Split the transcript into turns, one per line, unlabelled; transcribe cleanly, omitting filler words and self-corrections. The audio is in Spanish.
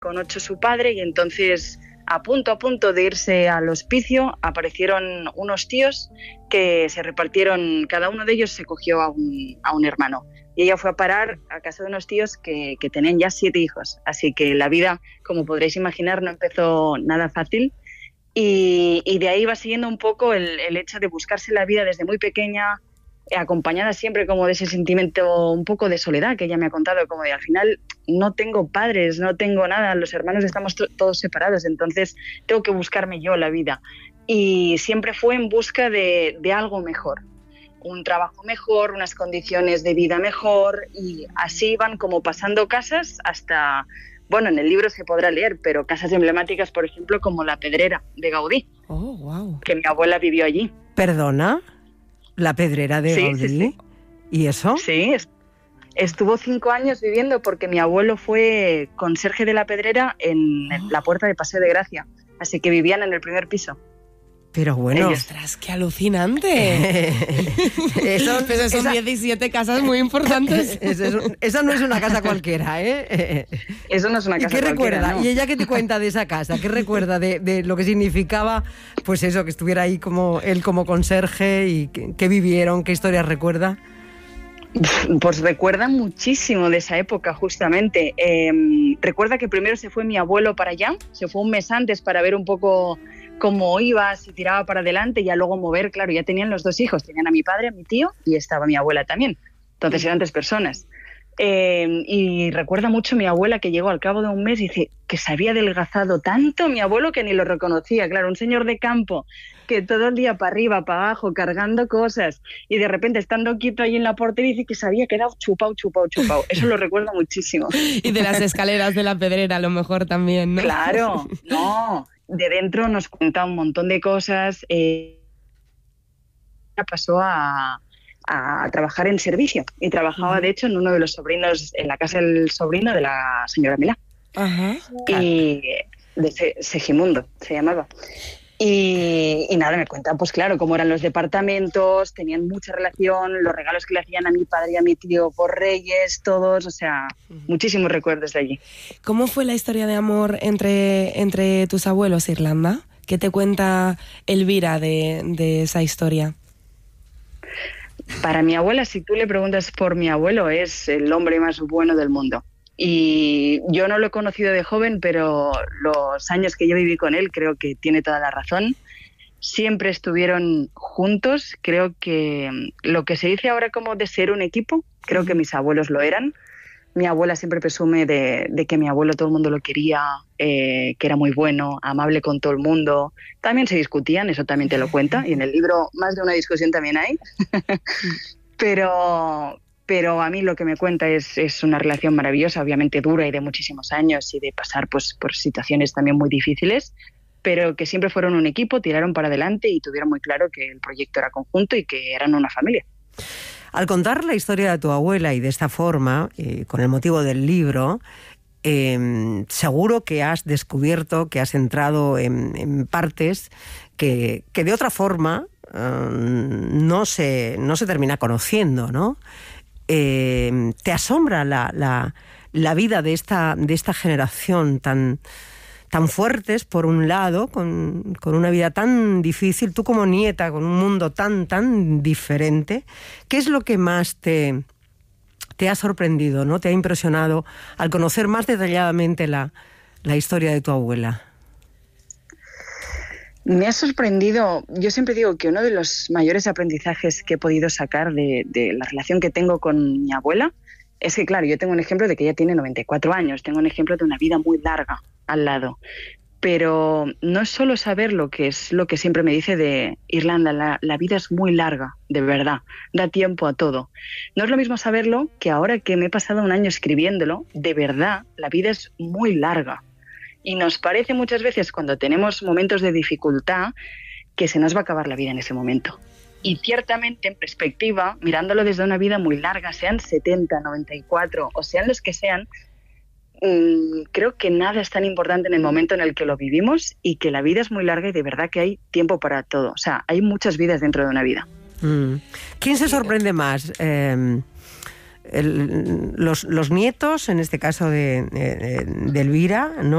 con 8 su padre, y entonces a punto de irse al hospicio aparecieron unos tíos que se repartieron, cada uno de ellos se cogió a un hermano, y ella fue a parar a casa de unos tíos que tenían ya 7 hijos, así que la vida, como podréis imaginar, no empezó nada fácil, y de ahí va siguiendo un poco el hecho de buscarse la vida desde muy pequeña, acompañada siempre como de ese sentimiento un poco de soledad que ella me ha contado, como de al final no tengo padres, no tengo nada, los hermanos estamos todos separados, entonces tengo que buscarme yo la vida. Y siempre fue en busca de algo mejor, un trabajo mejor, unas condiciones de vida mejor, y así van como pasando casas hasta, bueno, en el libro se podrá leer, pero casas emblemáticas, por ejemplo, como La Pedrera de Gaudí, que mi abuela vivió allí.
¿Perdona? ¿La Pedrera de Gaudí?
Sí.
¿Y eso?
Sí, estuvo 5 años viviendo porque mi abuelo fue conserje de La Pedrera en la Puerta de Paseo de Gracia, así que vivían en el primer piso.
Pero bueno...
¡Ostras, qué alucinante! Son 17 casas muy importantes.
Eso no es una casa cualquiera, ¿eh?
Eso no es una casa cualquiera. ¿Y qué
recuerda?
¿No?
¿Y ella qué te cuenta de esa casa? ¿Qué recuerda de lo que significaba, pues eso, que estuviera ahí como él como conserje, y qué vivieron, qué historias recuerda?
Pues recuerda muchísimo de esa época, justamente. Recuerda que primero se fue mi abuelo para allá, se fue un mes antes para ver un poco cómo iba, si tiraba para adelante, y ya luego mover, claro, ya tenían los 2 hijos, tenían a mi padre, a mi tío, y estaba mi abuela también. Entonces eran 3 personas. Y recuerda mucho mi abuela que llegó al cabo de un mes y dice que se había adelgazado tanto mi abuelo que ni lo reconocía. Claro, un señor de campo que todo el día para arriba, para abajo, cargando cosas, y de repente estando quieto ahí en la portería dice que se había quedado chupado. Eso lo recuerdo muchísimo.
Y de las escaleras de La Pedrera a lo mejor también, ¿no?
Claro, no. De dentro nos cuenta un montón de cosas. Pasó a trabajar en servicio y trabajaba de hecho en uno de los sobrinos, en la casa del sobrino de la señora Milá.
Ajá.
Y de Segimundo se llamaba. Y nada, me cuentan, pues claro, cómo eran los departamentos, tenían mucha relación, los regalos que le hacían a mi padre y a mi tío por Reyes, todos, o sea, muchísimos recuerdos de allí.
¿Cómo fue la historia de amor entre tus abuelos, Irlanda? ¿Qué te cuenta Elvira de esa historia?
Para mi abuela, si tú le preguntas por mi abuelo, es el hombre más bueno del mundo. Y yo no lo he conocido de joven, pero los años que yo viví con él creo que tiene toda la razón. Siempre estuvieron juntos. Creo que lo que se dice ahora como de ser un equipo, creo que mis abuelos lo eran. Mi abuela siempre presume de que mi abuelo todo el mundo lo quería, que era muy bueno, amable con todo el mundo. También se discutían, eso también te lo cuenta, y en el libro más de una discusión también hay. Pero a mí lo que me cuenta es una relación maravillosa, obviamente dura y de muchísimos años, y de pasar pues por situaciones también muy difíciles, pero que siempre fueron un equipo, tiraron para adelante y tuvieron muy claro que el proyecto era conjunto y que eran una familia.
Al contar la historia de tu abuela y de esta forma, con el motivo del libro, seguro que has descubierto, que has entrado en partes que de otra forma no se termina conociendo, ¿no? ¿Te asombra la vida de esta generación tan fuertes, por un lado, con una vida tan difícil, tú como nieta, con un mundo tan diferente? ¿Qué es lo que más te ha sorprendido, ¿no? ¿Te ha impresionado al conocer más detalladamente la historia de tu abuela?
Me ha sorprendido. Yo siempre digo que uno de los mayores aprendizajes que he podido sacar de la relación que tengo con mi abuela es que, claro, yo tengo un ejemplo de que ella tiene 94 años, tengo un ejemplo de una vida muy larga al lado, pero no es solo saber lo que es lo que siempre me dice de Irlanda, la vida es muy larga, de verdad, da tiempo a todo. No es lo mismo saberlo que ahora que me he pasado un año escribiéndolo, de verdad, la vida es muy larga. Y nos parece muchas veces, cuando tenemos momentos de dificultad, que se nos va a acabar la vida en ese momento. Y ciertamente, en perspectiva, mirándolo desde una vida muy larga, sean 70, 94 o sean los que sean, creo que nada es tan importante en el momento en el que lo vivimos, y que la vida es muy larga y de verdad que hay tiempo para todo. O sea, hay muchas vidas dentro de una vida.
¿Quién se sorprende más? Los nietos, en este caso de Elvira, ¿no?